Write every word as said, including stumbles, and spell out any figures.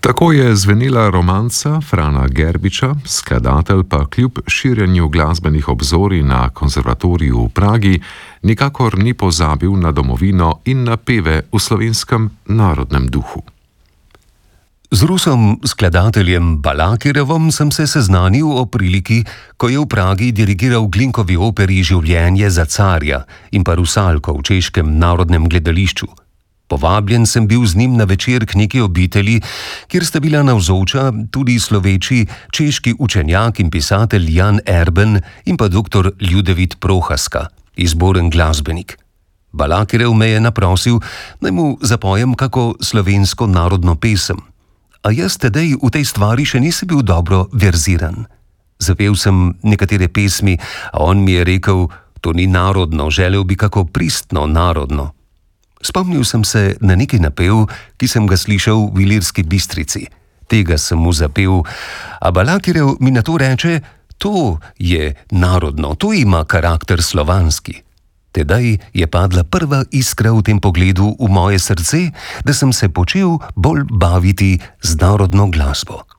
Tako je zvenela romanca Frana Gerbiča, skladatelj pa kljub širjenju glasbenih obzorij na konzervatoriju v Pragi nikakor ni pozabil na domovino in na peve v slovenskem narodnem duhu. Z Rusom skladateljem Balakirevom sem se seznanil o priliki, ko je v Pragi dirigiral Glinkovi operi Življenje za carja in pa Rusalko v češkem narodnem gledališču. Povabljen sem bil z njim na večer k neki obitelji, kjer sta bila navzoča tudi sloveči češki učenjak in pisatelj Jan Erben in pa doktor Ljudevit Prohaska, izboren glasbenik. Balakirev me je naprosil, naj mu zapojem kako slovensko narodno pesem. A jaz tedej v tej stvari še nisem bil dobro verziran. Zapel sem nekatere pesmi, a on mi je rekel, to ni narodno, želel bi kako pristno narodno. Spomnil sem se na neki napev, ki sem ga slišal v Ilirski Bistrici. Tega sem mu zapel, a Balakirev mi na to reče, to je narodno, to ima karakter slovanski. Tedaj je padla prva iskra v tem pogledu v moje srce, da sem se počel bolj baviti z narodno glasbo.